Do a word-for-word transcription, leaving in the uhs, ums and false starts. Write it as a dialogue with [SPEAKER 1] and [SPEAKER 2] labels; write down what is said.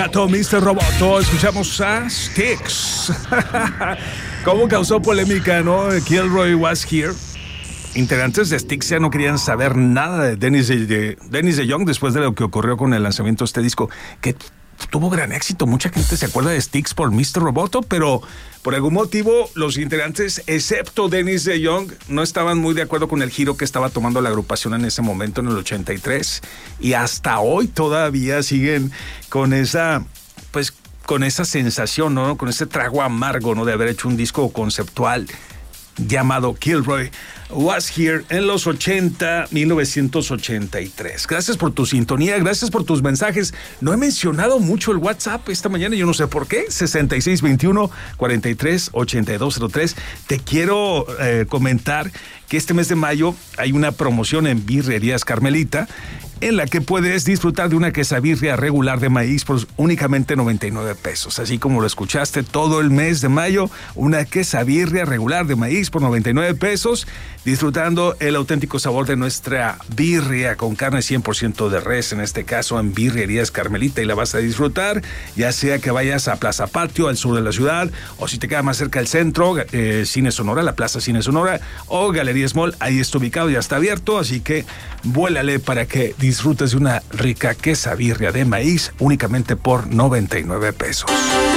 [SPEAKER 1] mister Roboto, escuchamos a Styx. ¿Cómo causó polémica, no? Kilroy Was Here. Integrantes de Styx ya no querían saber nada de Dennis de, de, Dennis DeYoung después de lo que ocurrió con el lanzamiento de este disco, que tuvo gran éxito. Mucha gente se acuerda de Styx por mister Roboto, pero por algún motivo los integrantes, excepto Dennis DeYoung, no estaban muy de acuerdo con el giro que estaba tomando la agrupación en ese momento, en el ochenta y tres, y hasta hoy todavía siguen con esa, pues, con esa sensación, ¿no? Con ese trago amargo, ¿no? De haber hecho un disco conceptual llamado Kilroy Was Here en los ochenta, mil novecientos ochenta y tres. Gracias por tu sintonía, gracias por tus mensajes. No he mencionado mucho el WhatsApp esta mañana, yo no sé por qué. sesenta y seis veintiuno, cuarenta y tres, ochenta y dos cero tres. Te quiero eh, comentar que este mes de mayo hay una promoción en Birrerías Carmelita en la que puedes disfrutar de una quesabirria regular de maíz por únicamente noventa y nueve pesos. Así como lo escuchaste, todo el mes de mayo, una quesabirria regular de maíz por noventa y nueve pesos, disfrutando el auténtico sabor de nuestra birria con carne cien por ciento de res, en este caso en Birrerías Carmelita, y la vas a disfrutar, ya sea que vayas a Plaza Patio, al sur de la ciudad, o si te queda más cerca el centro, eh, Cine Sonora, la Plaza Cine Sonora, o Galerías Mall, ahí está ubicado, ya está abierto, así que vuélale para que disfrutes de una rica quesabirria de maíz únicamente por noventa y nueve pesos.